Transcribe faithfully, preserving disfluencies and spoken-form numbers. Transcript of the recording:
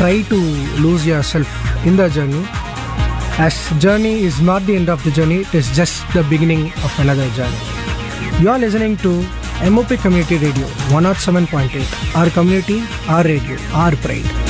try to lose yourself in the journey, as journey is not the end of the journey, it is just the beginning of another journey. You are listening to M O P Community Radio one oh seven point eight. Our community, our radio, our pride.